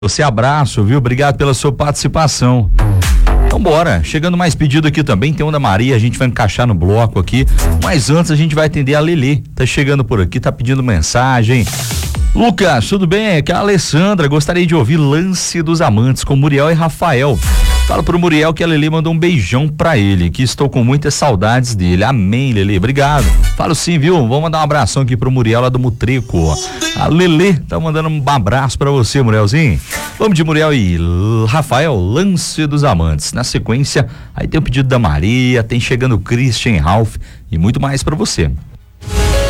Você abraço, viu? Obrigado pela sua participação. Então bora, chegando mais pedido aqui também, tem um da Maria, a gente vai encaixar no bloco aqui, mas antes a gente vai atender a Lelê, tá chegando por aqui, tá pedindo mensagem. Lucas, tudo bem? Aqui é a Alessandra, gostaria de ouvir Lance dos Amantes com Muriel e Rafael. Fala pro Muriel que a Lelê mandou um beijão pra ele, que estou com muitas saudades dele. Amém, Lelê, obrigado. Falo sim, viu? Vamos mandar um abração aqui pro Muriel lá do Mutreco. A Lelê tá mandando um abraço pra você, Murielzinho. Vamos de Muriel e Rafael, Lance dos Amantes. Na sequência, aí tem o pedido da Maria, tem chegando Christian Ralph e muito mais pra você.